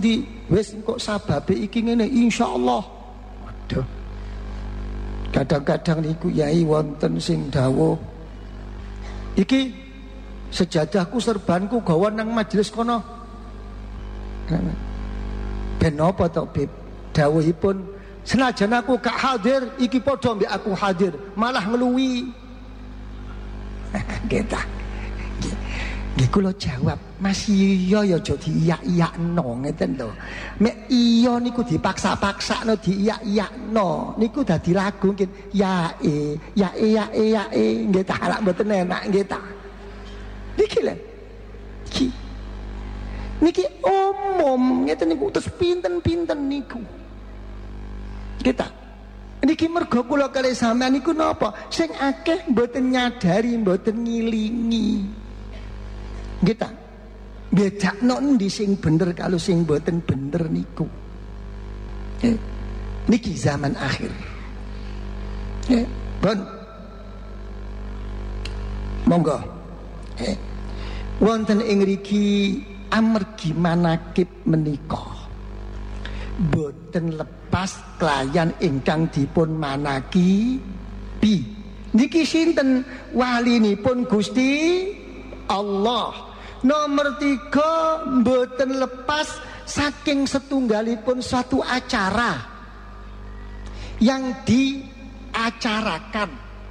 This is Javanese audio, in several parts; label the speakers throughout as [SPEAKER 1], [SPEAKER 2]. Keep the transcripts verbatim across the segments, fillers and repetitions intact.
[SPEAKER 1] pundi wis kok sababe iki ngene insyaallah. Waduh. Kadang-kadang niku yai wonten sing dawuh iki sejadahku serbanku gawa nang majelis kono. Ben apa to Bib? Dawuhipun senajan aku gak hadir iki padha mbek aku hadir malah ngeluwi. Kita nggih kula jawab, Mas iya ya aja diiyak-iyakno ngeten lho. Mek iya niku dipaksa-paksakno diiyak-iyakno niku dadi lagu nggih ya e ya e ya e ya e nggih ta lak mboten enak nggih ta. Niki lho. Ki niki umum ngeten niku terus pinten-pinten niku. Kita niki mergo kula kali sampean niku napa sing akeh mboten nyadari mboten ngilingi. Kita bedakno endi sing bener kalau sing mboten bener niku. Eh, niki zaman akhir. Eh, bon. Monggo. Eh, wonten ing mriki amargi manakib menika boten lepas kelayan ingkang dipun manaki bi niki sinten walinipun Gusti Allah. Nomor tiga boten lepas saking setunggalipun suatu acara yang diacarakan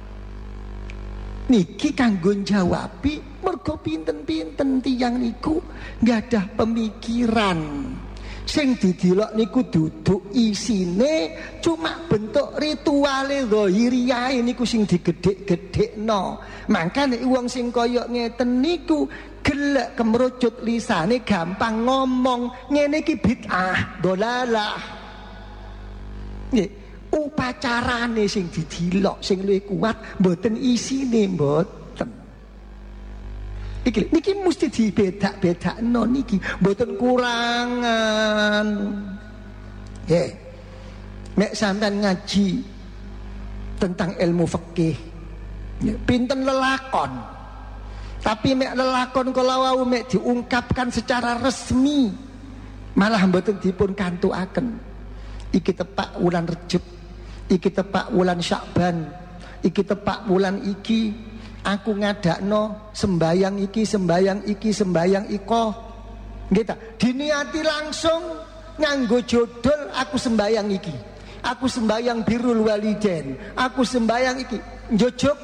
[SPEAKER 1] niki kanggo jawabi mergo pinten-pinten tiyang niku nggadah pemikiran sing didelok niku duduk isine cuma bentuk rituale zahiriyah niku sing digedhek-gedhekno. Mangkane wong sing kaya ngeten niku gelek kemrucut lisane gampang ngomong ngene iki bid'ah dolalah. Nggih, upacarane sing didelok sing luwih kuat mboten isine mboten. Iki niki mesti dibedak-bedakno niki, mboten kurangan. Nggih. Nek sampean ngaji tentang ilmu fikih, pinten lelakon. Tapi mek lelakon kala wau mek diungkapkan secara resmi malah mboten dipun kantukaken. Iki tepak wulan Rejab, iki tepak wulan Syakban, iki tepak wulan iki aku ngadakno sembayang iki sembayang iki sembayang iko. Nggih ta? Diniati langsung nganggo jodol aku sembayang iki. Aku sembayang birrul walidain, aku sembayang iki njojok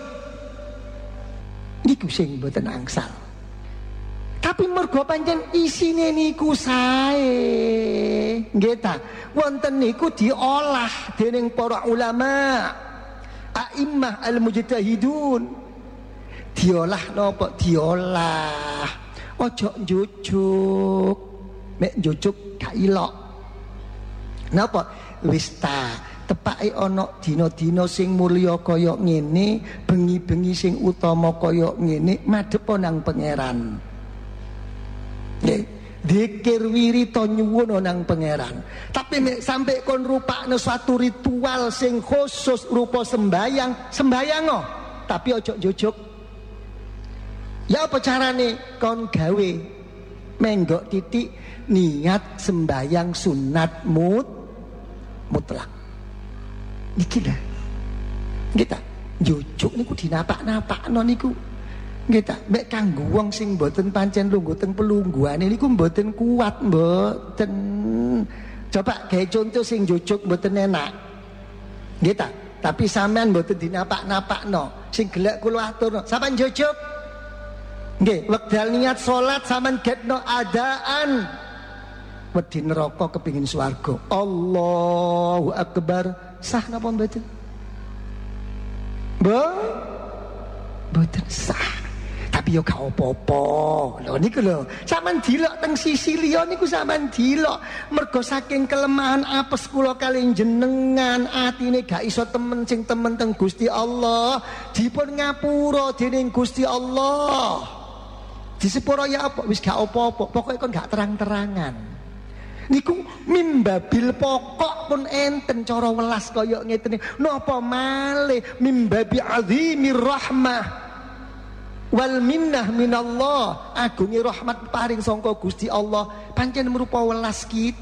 [SPEAKER 1] niku sing mboten angsal. Tapi mergo pancen isine niku sae. Nggih ta? Wonten niku diolah dening para ulama, a'immah al-mujtahidun. Diolah napa? Diolah. Ojo njujuk. Mek njujuk gak ilok. Napa? Wis ta tepake ana dina-dina sing mulya kaya ngene, bengi-bengi sing utama kaya ngene, madhep nang pangeran. Nggih, dzikir wirita nyuwun nang pangeran. Tapi nek sampai kon rupakno suatu ritual sing khusus rupa sembayang, sembayang oh, tapi ojo njujuk. Ya apa carane? Kon gawe menggok titik niat sembayang sunat mut mutlak. Niki dah. Kita njujuk niku dinapak-napakno niku. Nggih ta, mek kanggo wong sing mboten pancen lungguh teng pelungguhane niku mboten kuat, mboten. Coba gawe contoh sing njujuk mboten enak. Nggih ta, tapi sampean mboten dinapak-napakno. Sing gelek kula aturno, sampean njujuk. Nggih, wekdal niat salat sampean getno adaan. Wedi neraka kepingin swarga. Allahu akbar. Sah napa mboten? Bo? Mboten sah. Tapi yo gak apa-apa. Lho niku lho, sampean dilok teng sisi liya niku sampean dilok. Mergo saking kelemahan apes kula kali jenengan, atine gak iso temen sing temen teng Gusti Allah, dipun ngapura dening Gusti Allah. Disepuro ya apa? Wis gak apa-apa. Pokoke kon gak terang-terangan. Niku mimbabil pokok pun enten cara welas kaya ngeten. Napa malih mimbabi azimir rahmah wal minnah minallah. Agungi rahmat paring sangka Gusti Allah pancen merupa welas kita.